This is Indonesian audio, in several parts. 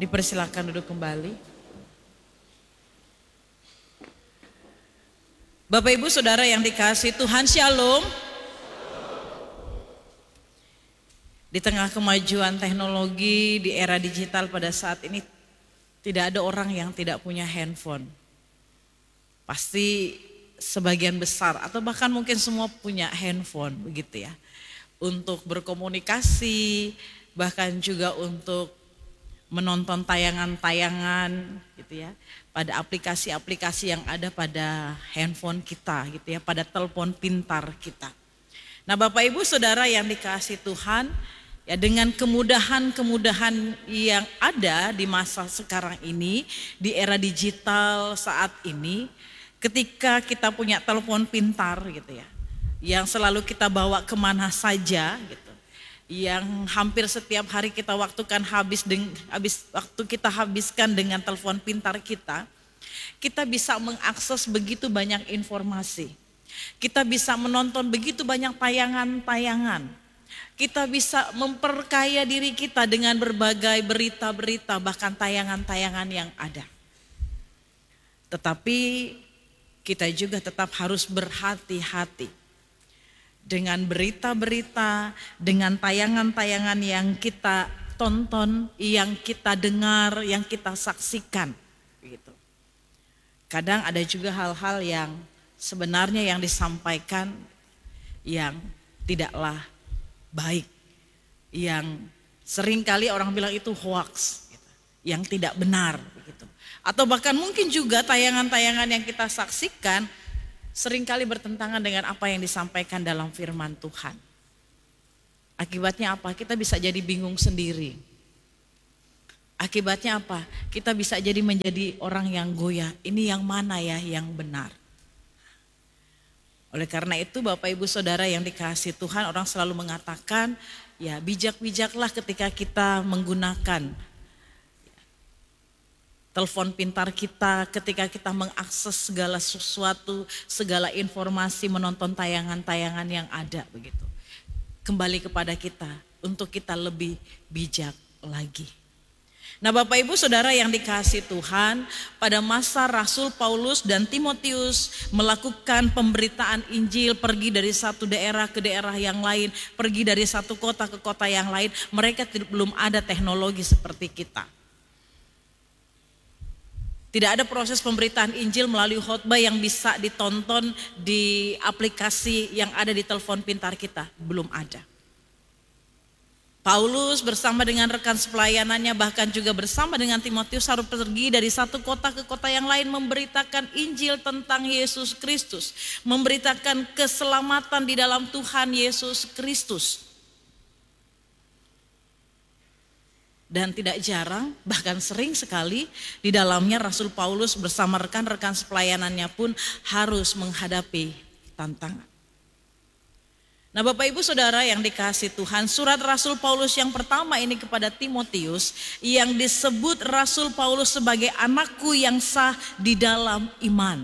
Dipersilakan duduk kembali. Bapak Ibu Saudara yang dikasihi Tuhan, Shalom. Di tengah kemajuan teknologi di era digital pada saat ini, tidak ada orang yang tidak punya handphone. Pasti sebagian besar atau bahkan mungkin semua punya handphone begitu ya. Untuk berkomunikasi, bahkan juga untuk menonton tayangan-tayangan gitu ya, pada aplikasi-aplikasi yang ada pada handphone kita gitu ya, pada telepon pintar kita. Nah Bapak Ibu Saudara yang dikasihi Tuhan, ya dengan kemudahan-kemudahan yang ada di masa sekarang ini, di era digital saat ini, ketika kita punya telepon pintar gitu ya, yang selalu kita bawa kemana saja gitu, yang hampir setiap hari kita habiskan dengan telepon pintar kita bisa mengakses begitu banyak informasi. Kita bisa menonton begitu banyak tayangan-tayangan. Kita bisa memperkaya diri kita dengan berbagai berita-berita, bahkan tayangan-tayangan yang ada. Tetapi kita juga tetap harus berhati-hati dengan berita-berita, dengan tayangan-tayangan yang kita tonton, yang kita dengar, yang kita saksikan. Begitu. Kadang ada juga hal-hal yang sebenarnya yang disampaikan yang tidaklah baik, yang seringkali orang bilang itu hoax, gitu, yang tidak benar. Begitu. Atau bahkan mungkin juga tayangan-tayangan yang kita saksikan seringkali bertentangan dengan apa yang disampaikan dalam firman Tuhan. Akibatnya apa? Kita bisa jadi bingung sendiri. Akibatnya apa? Kita bisa jadi menjadi orang yang goyah. Ini yang mana ya yang benar? Oleh karena itu Bapak Ibu Saudara yang dikasihi Tuhan, orang selalu mengatakan, ya bijak-bijaklah ketika kita menggunakan telepon pintar kita, ketika kita mengakses segala sesuatu, segala informasi, menonton tayangan-tayangan yang ada begitu. Kembali kepada kita untuk kita lebih bijak lagi. Nah Bapak Ibu Saudara yang dikasihi Tuhan, pada masa Rasul Paulus dan Timotius melakukan pemberitaan Injil, pergi dari satu daerah ke daerah yang lain, pergi dari satu kota ke kota yang lain, mereka belum ada teknologi seperti kita. Tidak ada proses pemberitaan Injil melalui khotbah yang bisa ditonton di aplikasi yang ada di telepon pintar kita. Belum ada. Paulus bersama dengan rekan sepelayanannya, bahkan juga bersama dengan Timotius harus pergi dari satu kota ke kota yang lain, memberitakan Injil tentang Yesus Kristus, memberitakan keselamatan di dalam Tuhan Yesus Kristus. Dan tidak jarang, bahkan sering sekali di dalamnya Rasul Paulus bersama rekan-rekan sepelayanannya pun harus menghadapi tantangan. Nah Bapak Ibu Saudara yang dikasihi Tuhan, surat Rasul Paulus yang pertama ini kepada Timotius, yang disebut Rasul Paulus sebagai anakku yang sah di dalam iman.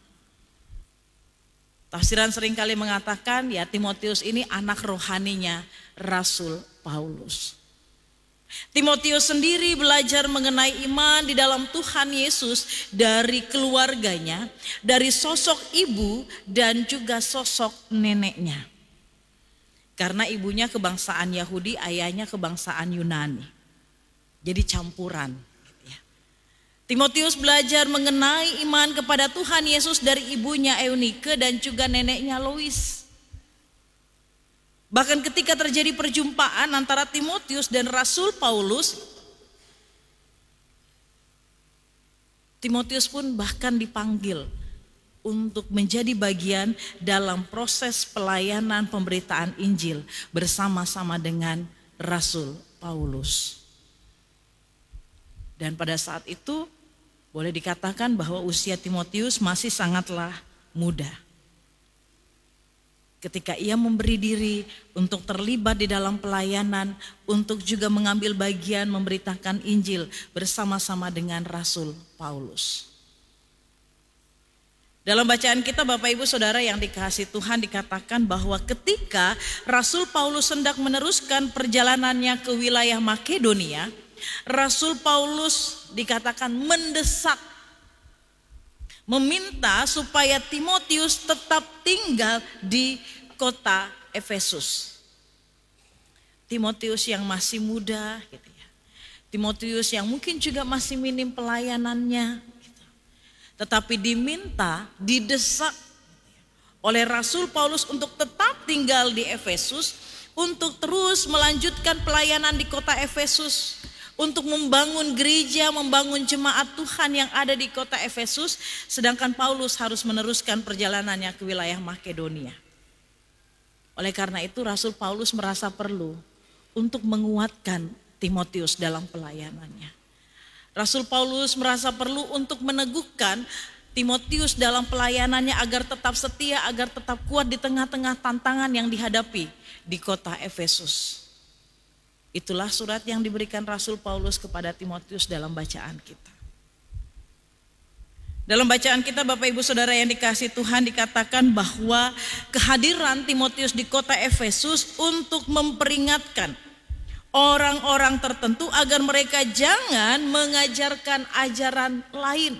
Tafsiran seringkali mengatakan ya Timotius ini anak rohaninya Rasul Paulus. Timotius sendiri belajar mengenai iman di dalam Tuhan Yesus dari keluarganya, dari sosok ibu dan juga sosok neneknya. Karena ibunya kebangsaan Yahudi, ayahnya kebangsaan Yunani. Jadi campuran. Timotius belajar mengenai iman kepada Tuhan Yesus dari ibunya Eunike dan juga neneknya Lois. Bahkan ketika terjadi perjumpaan antara Timotius dan Rasul Paulus, Timotius pun bahkan dipanggil untuk menjadi bagian dalam proses pelayanan pemberitaan Injil bersama-sama dengan Rasul Paulus. Dan pada saat itu boleh dikatakan bahwa usia Timotius masih sangatlah muda. Ketika ia memberi diri untuk terlibat di dalam pelayanan, untuk juga mengambil bagian memberitakan Injil bersama-sama dengan Rasul Paulus. Dalam bacaan kita Bapak Ibu Saudara yang dikasihi Tuhan, dikatakan bahwa ketika Rasul Paulus hendak meneruskan perjalanannya ke wilayah Makedonia, Rasul Paulus dikatakan mendesak, meminta supaya Timotius tetap tinggal di kota Efesus. Timotius yang masih muda gitu ya. Timotius yang mungkin juga masih minim pelayanannya gitu. Tetapi diminta, didesak oleh Rasul Paulus untuk tetap tinggal di Efesus, untuk terus melanjutkan pelayanan di kota Efesus, untuk membangun gereja, membangun jemaat Tuhan yang ada di kota Efesus, sedangkan Paulus harus meneruskan perjalanannya ke wilayah Makedonia. Oleh karena itu Rasul Paulus merasa perlu untuk menguatkan Timotius dalam pelayanannya. Rasul Paulus merasa perlu untuk meneguhkan Timotius dalam pelayanannya agar tetap setia, agar tetap kuat di tengah-tengah tantangan yang dihadapi di kota Efesus. Itulah surat yang diberikan Rasul Paulus kepada Timotius dalam bacaan kita. Dalam bacaan kita Bapak Ibu Saudara yang dikasihi Tuhan, dikatakan bahwa kehadiran Timotius di kota Efesus untuk memperingatkan orang-orang tertentu agar mereka jangan mengajarkan ajaran lain.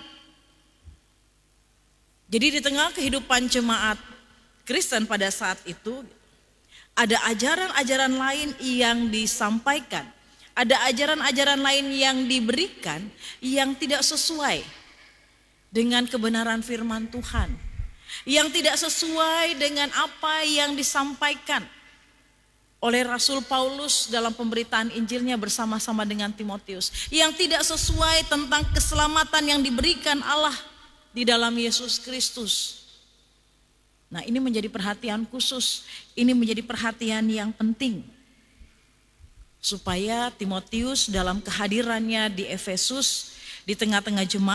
Jadi di tengah kehidupan jemaat Kristen pada saat itu, ada ajaran-ajaran lain yang disampaikan, ada ajaran-ajaran lain yang diberikan yang tidak sesuai dengan kebenaran firman Tuhan, yang tidak sesuai dengan apa yang disampaikan oleh Rasul Paulus dalam pemberitaan Injilnya bersama-sama dengan Timotius, yang tidak sesuai tentang keselamatan yang diberikan Allah di dalam Yesus Kristus. Nah, ini menjadi perhatian khusus, ini menjadi perhatian yang penting, supaya Timotius dalam kehadirannya di Efesus, di tengah-tengah jemaat